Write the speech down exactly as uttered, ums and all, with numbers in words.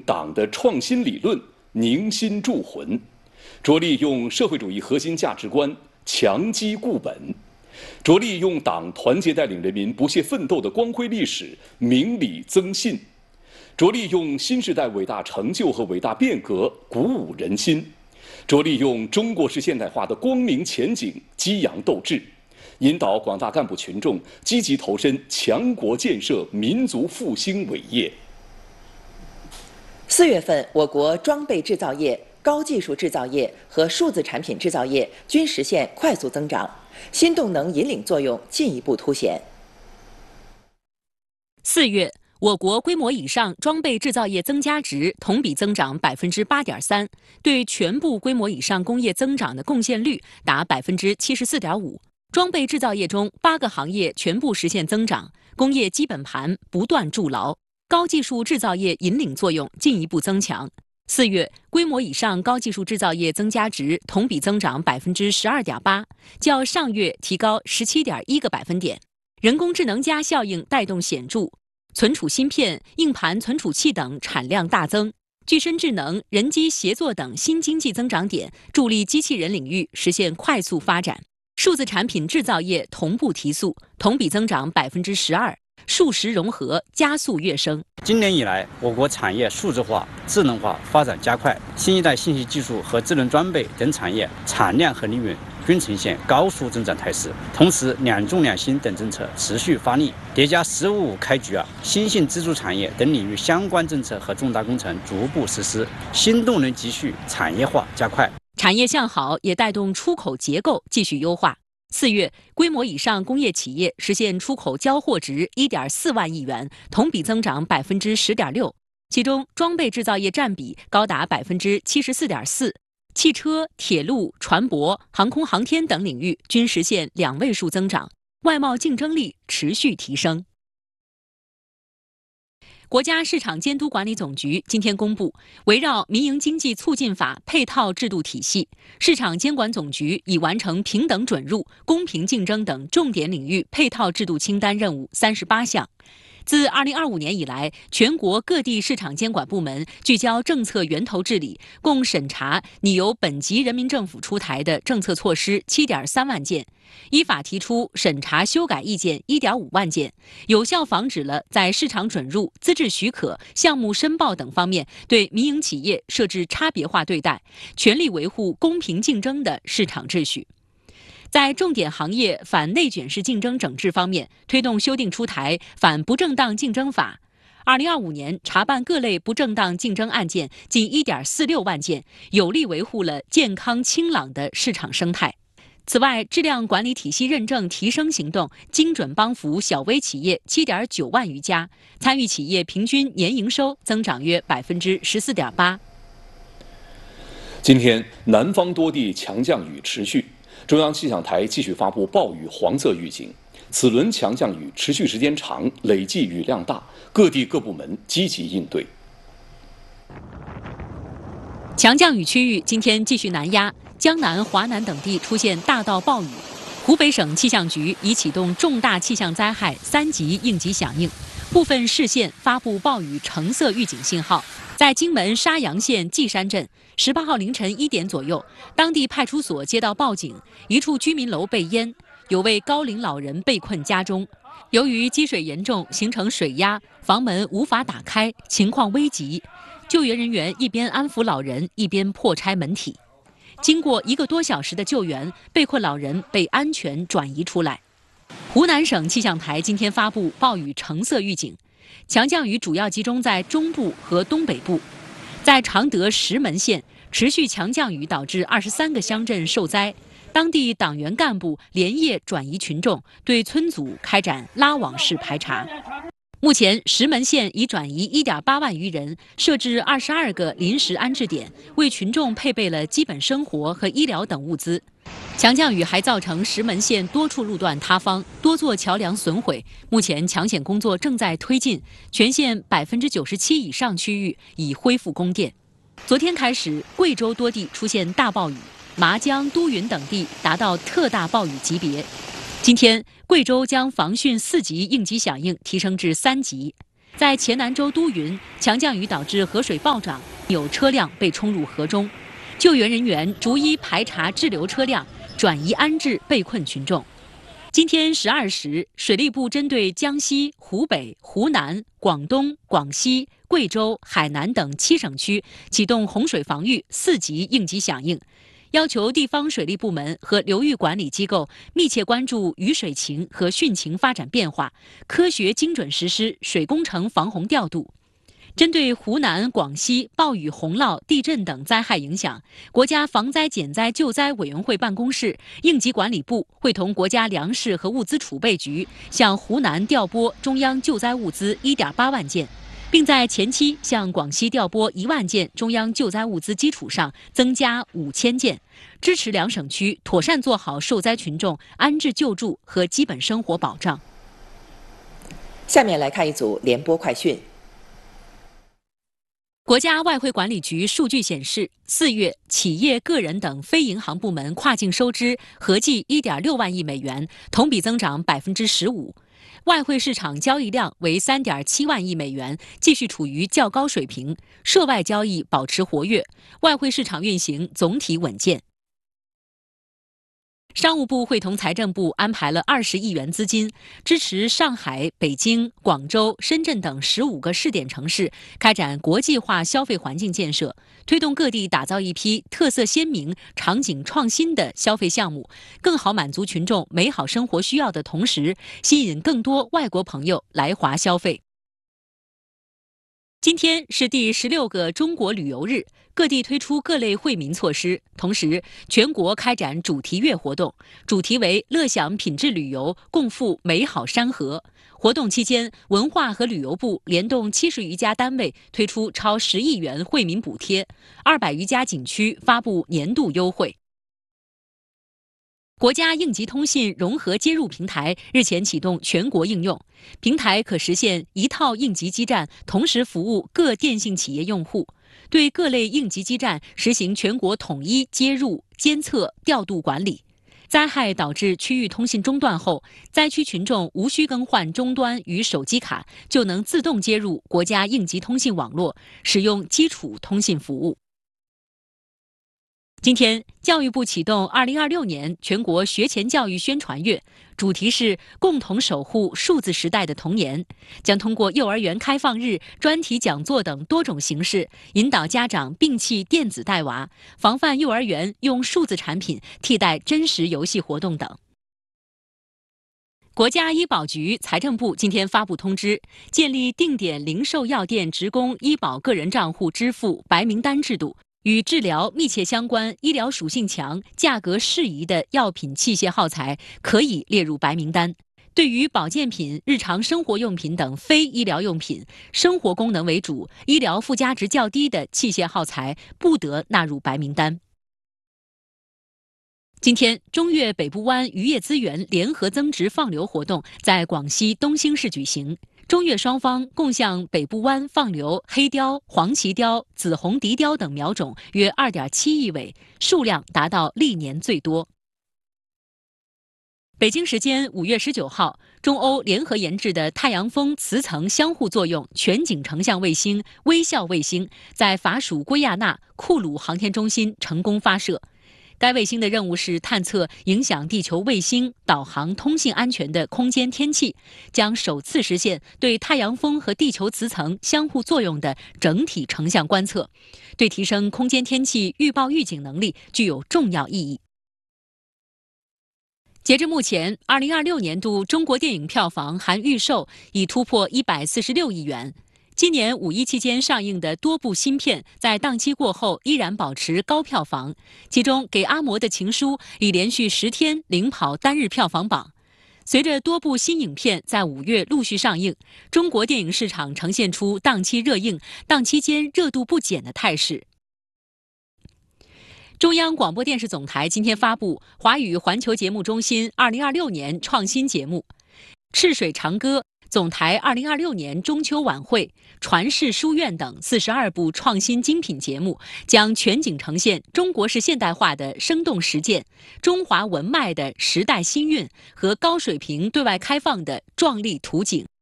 党的创新理论凝心铸魂，着力用社会主义核心价值观强基固本，着力用党团结带领人民不懈奋斗的光辉历史明理增信，着力用新时代伟大成就和伟大变革鼓舞人心，着力用中国式现代化的光明前景激扬斗志，引导广大干部群众积极投身强国建设、民族复兴伟业。 四月份，我国装备制造业、高技术制造业和数字产品制造业均实现快速增长，新动能引领作用进一步凸显。 四月，我国规模以上装备制造业增加值同比增长百分之八点三，对全部规模以上工业增长的贡献率达百分之七十四点五。装备制造业中，八个行业全部实现增长，工业基本盘不断筑牢，高技术制造业引领作用进一步增强。四月，规模以上高技术制造业增加值同比增长百分之十二点八，较上月提高十七点一个百分点。人工智能加效应带动显著，存储芯片、硬盘存储器等产量大增，具身智能、人机协作等新经济增长点助力机器人领域实现快速发展。数字产品制造业同步提速，同比增长百分之十二，数实融合加速跃升。 今年以来，我国产业数字化、智能化发展加快，新一代信息技术和智能装备等产业产量和利润均呈现高速增长态势。同时，两重两新等政策持续发力，叠加“十五五”开局啊，新兴支柱产业等领域相关政策和重大工程逐步实施，新动能急续，产业化加快。 产业向好也带动出口结构继续优化。四月，规模以上工业企业实现出口交货值一点四万亿元，同比增长百分之十点六。其中，装备制造业占比高达百分之七十四点四，汽车、铁路、船舶、航空航天等领域均实现两位数增长，外贸竞争力持续提升。国家市场监督管理总局今天公布，围绕民营经济促进法配套制度体系，市场监管总局已完成平等准入、公平竞争等重点领域配套制度清单任务三十八项。自二零二五年以来，全国各地市场监管部门聚焦政策源头治理，共审查拟由本级人民政府出台的政策措施七点三万件，依法提出审查修改意见一点五万件，有效防止了在市场准入、资质许可、项目申报等方面对民营企业设置差别化对待，全力维护公平竞争的市场秩序。在重点行业反内卷式竞争整治方面，推动修订出台《反不正当竞争法》。二零二五年查办各类不正当竞争案件近一点四六万件，有力维护了健康清朗的市场生态。此外，质量管理体系认证提升行动精准帮扶小微企业七点九万余家，参与企业平均年营收增长约百分之十四点八。 今天，南方多地强降雨持续。中央气象台继续发布暴雨黄色预警，此轮强降雨持续时间长，累计雨量大，各地各部门积极应对。 强降雨区域今天继续南压，江南、华南等地出现大到暴雨。湖北省气象局已启动重大气象灾害三级应急响应，部分市县发布暴雨橙色预警信号。在荆门沙洋县稷山镇，十八号凌晨一点左右，当地派出所接到报警，一处居民楼被淹，有位高龄老人被困家中。由于积水严重，形成水压，房门无法打开，情况危急。救援人员一边安抚老人，一边破拆门体。经过一个多小时的救援，被困老人被安全转移出来。湖南省气象台今天发布暴雨橙色预警。强降雨主要集中在中部和东北部，在常德石门县，持续强降雨导致二十三个乡镇受灾，当地党员干部连夜转移群众，对村组开展拉网式排查。目前，石门县已转移一点八万余人，设置二十二个临时安置点，为群众配备了基本生活和医疗等物资。强降雨还造成石门县多处路段塌方，多座桥梁损毁。目前抢险工作正在推进，全县百分之九十七以上区域已恢复供电。昨天开始，贵州多地出现大暴雨，麻江、都匀等地达到特大暴雨级别。今天，贵州将防汛四级应急响应提升至三级。 在黔南州都匀，强降雨导致河水暴涨，有车辆被冲入河中，救援人员逐一排查滞留车辆，转移安置被困群众。今天十二时，水利部针对江西、湖北、湖南、广东、广西、贵州、海南等七省区启动洪水防御四级应急响应，要求地方水利部门和流域管理机构密切关注雨水情和汛情发展变化，科学精准实施水工程防洪调度。针对湖南、广西暴雨、洪涝、地震等灾害影响，国家防灾减灾救灾委员会办公室、应急管理部会同国家粮食和物资储备局向湖南调拨中央救灾物资 一点八万件，并在前期向广西调拨一万件中央救灾物资基础上增加五千件，支持两省区妥善做好受灾群众安置救助和基本生活保障。 下面来看一组联播快讯。 国家外汇管理局数据显示，四月企业、个人等非银行部门跨境收支合计 一点六万亿美元，同比增长 百分之十五。外汇市场交易量为 三点七万亿美元，继续处于较高水平，涉外交易保持活跃，外汇市场运行总体稳健。商务部会同财政部安排了二十亿元资金，支持上海、北京、广州、深圳等十五个试点城市开展国际化消费环境建设，推动各地打造一批特色鲜明、场景创新的消费项目，更好满足群众美好生活需要的同时，吸引更多外国朋友来华消费。今天是第十六个中国旅游日，各地推出各类惠民措施，同时全国开展主题月活动，主题为乐享品质旅游，共赴美好山河。活动期间，文化和旅游部联动七十余家单位推出超十亿元惠民补贴，二百余家景区发布年度优惠。国家应急通信融合接入平台日前启动全国应用，平台可实现一套应急基站同时服务各电信企业用户，对各类应急基站实行全国统一接入、监测、调度管理。灾害导致区域通信中断后，灾区群众无需更换终端与手机卡，就能自动接入国家应急通信网络，使用基础通信服务。今天，教育部启动二零二六年全国学前教育宣传月，主题是共同守护数字时代的童年，将通过幼儿园开放日、专题讲座等多种形式，引导家长摒弃电子带娃，防范幼儿园用数字产品替代真实游戏活动等。国家医保局、财政部今天发布通知，建立定点零售药店职工医保个人账户支付白名单制度。与治疗密切相关、医疗属性强、价格适宜的药品器械耗材可以列入白名单。对于保健品、日常生活用品等非医疗用品、生活功能为主、医疗附加值较低的器械耗材不得纳入白名单。今天，中越北部湾渔业资源联合增值放流活动在广西东兴市举行。中越双方共向北部湾放流黑鲷、黄鳍鲷、紫红笛鲷等苗种约 二点七亿尾，数量达到历年最多。北京时间五月十九号，中欧联合研制的太阳风磁层相互作用全景成像卫星“微笑卫星”在法属圭亚那库鲁航天中心成功发射。该卫星的任务是探测影响地球卫星导航通信安全的空间天气，将首次实现对太阳风和地球磁层相互作用的整体成像观测，对提升空间天气预报预警能力具有重要意义。截至目前，二零二六年度中国电影票房含预售已突破一百四十六亿元。今年五一期间上映的多部新片在档期过后依然保持高票房，其中《给阿嬷的情书》已连续十天领跑单日票房榜。随着多部新影片在五月陆续上映，中国电影市场呈现出档期热映、档期间热度不减的态势。中央广播电视总台今天发布华语环球节目中心二零二六年创新节目《赤水长歌》。总台二零二六年中秋晚会、传世书院等四十二部创新精品节目，将全景呈现中国式现代化的生动实践、中华文脉的时代新韵和高水平对外开放的壮丽图景。